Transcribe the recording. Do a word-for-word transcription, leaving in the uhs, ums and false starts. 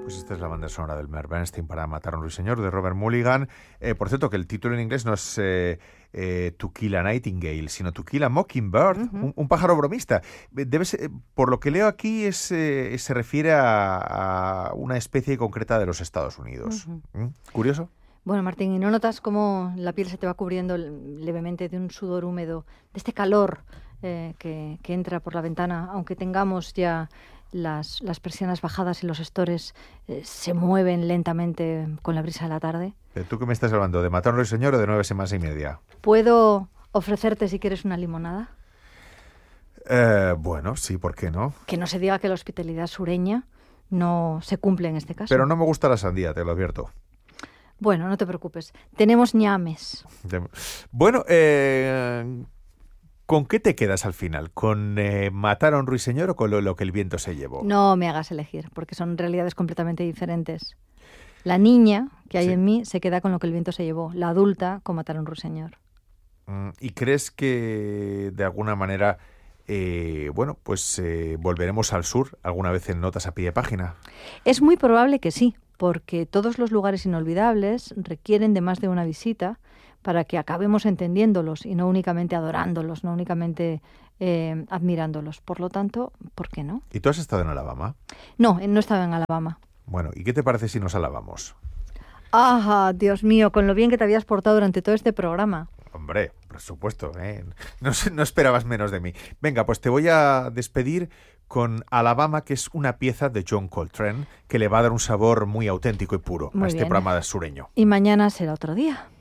Pues esta es la banda sonora del Mayor Bernstein para Matar a un Ruiseñor, de Robert Mulligan. Eh, por cierto, que el título en inglés no es eh, eh, To Kill a Nightingale, sino To Kill a Mockingbird, uh-huh. un, un pájaro bromista. Debe ser, por lo que leo aquí, es, eh, se refiere a, a una especie concreta de los Estados Unidos. Uh-huh. ¿Mm? ¿Curioso? Bueno, Martín, ¿y no notas cómo la piel se te va cubriendo levemente de un sudor húmedo, de este calor eh, que, que entra por la ventana, aunque tengamos ya las, las persianas bajadas y los estores eh, se mueven lentamente con la brisa de la tarde? ¿Tú qué me estás hablando? ¿De Matar a un Ruiseñor o de nueve semanas y media? ¿Puedo ofrecerte, si quieres, una limonada? Eh, bueno, sí, ¿por qué no? Que no se diga que la hospitalidad sureña no se cumple en este caso. Pero no me gusta la sandía, te lo advierto. Bueno, no te preocupes. Tenemos ñames. Bueno, eh, ¿con qué te quedas al final? ¿Con eh, Matar a un Ruiseñor o con lo, lo que el viento se llevó? No me hagas elegir, porque son realidades completamente diferentes. La niña que hay sí. en mí se queda con lo que el viento se llevó. La adulta con Matar a un Ruiseñor. ¿Y crees que de alguna manera, eh, bueno, pues eh, volveremos al sur alguna vez en Notas a pie de página? Es muy probable que sí, porque todos los lugares inolvidables requieren de más de una visita para que acabemos entendiéndolos y no únicamente adorándolos, no únicamente eh, admirándolos. Por lo tanto, ¿por qué no? ¿Y tú has estado en Alabama? No, no he estado en Alabama. Bueno, ¿y qué te parece si nos alabamos? ¡Ah, Dios mío! Con lo bien que te habías portado durante todo este programa. Hombre, por supuesto, ¿eh? No, no esperabas menos de mí. Venga, pues te voy a despedir con Alabama, que es una pieza de John Coltrane que le va a dar un sabor muy auténtico y puro muy a este bien. programa sureño. Y mañana será otro día.